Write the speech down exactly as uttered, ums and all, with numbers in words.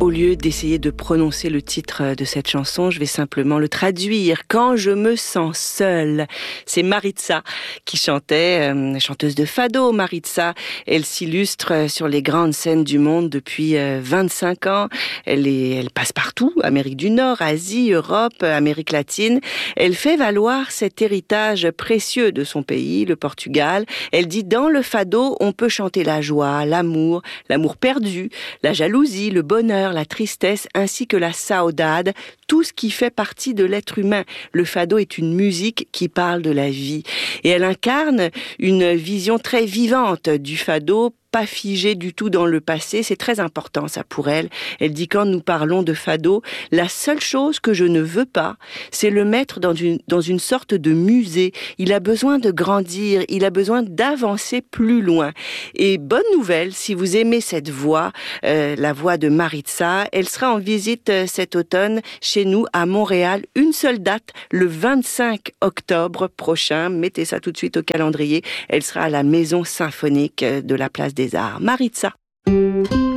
Au lieu d'essayer de prononcer le titre de cette chanson, je vais simplement le traduire. Quand je me sens seule. C'est Maritza qui chantait, euh, chanteuse de fado. Maritza, elle s'illustre sur les grandes scènes du monde depuis euh, vingt-cinq ans. Elle, est, elle passe partout, Amérique du Nord, Asie, Europe, Amérique latine. Elle fait valoir cet héritage précieux de son pays, le Portugal. Elle dit, dans le fado, on peut chanter la joie, l'amour, l'amour perdu, la jalousie, le bonheur, la tristesse, ainsi que la saudade, tout ce qui fait partie de l'être humain. Le fado est une musique qui parle de la vie. Et elle incarne une vision très vivante du fado, pas figée du tout dans le passé. C'est très important, ça, pour elle. Elle dit, quand nous parlons de fado, la seule chose que je ne veux pas, c'est le mettre dans une, dans une sorte de musée. Il a besoin de grandir, il a besoin d'avancer plus loin. Et bonne nouvelle, si vous aimez cette voix, euh, la voix de Maritza, elle sera en visite euh, cet automne chez nous à Montréal. Une seule date, le vingt-cinq octobre prochain. Mettez ça tout de suite au calendrier. Elle sera à la Maison Symphonique de la Place des Arts. Maritza.